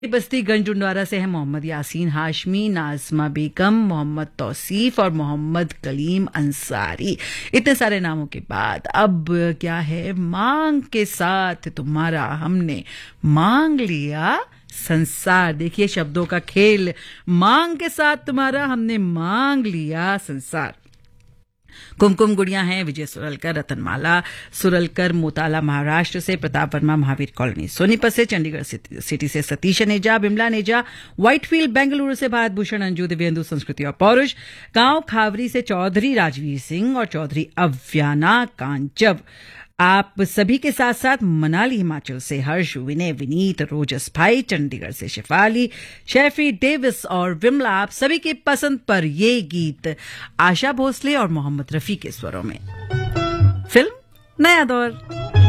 बस्ती गंजुंडवारा से है मोहम्मद यासीन हाशमी, नाजमा बेगम, मोहम्मद तौसीफ और मोहम्मद कलीम अंसारी। इतने सारे नामों के बाद अब क्या है, मांग के साथ तुम्हारा हमने मांग लिया संसार। देखिए शब्दों का खेल, मांग के साथ तुम्हारा हमने मांग लिया संसार। कुमकुम गुड़िया हैं विजय सुरलकर, रतनमाला सुरलकर मोताला महाराष्ट्र से, प्रताप वर्मा महावीर कॉलोनी सोनीपत से, चंडीगढ़ सिटी से सतीश नेजा, बिमला नेजा व्हाइटफील्ड बेंगलुरु से, भारत भूषण अंजू दिव्येंदु संस्कृति और पौरुष, गांव खावरी से चौधरी राजवीर सिंह और चौधरी अव्याना कांचव। आप सभी के साथ साथ मनाली हिमाचल से हर्ष, विनय, विनीत, रोजस भाई, चंडीगढ़ से शिफाली, शैफी डेविस और विमला। आप सभी की पसंद पर ये गीत आशा भोसले और मोहम्मद रफी के स्वरों में। फिल्म नया दौर।